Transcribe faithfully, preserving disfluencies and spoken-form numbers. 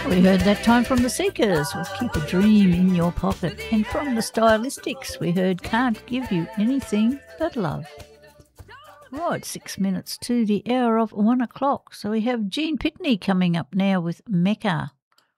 We heard That Time from the Seekers with Keep a Dream in Your Pocket. And from the Stylistics, we heard Can't Give You Anything But Love. Right, six minutes to the hour of one o'clock. So we have Gene Pitney coming up now with Mecca.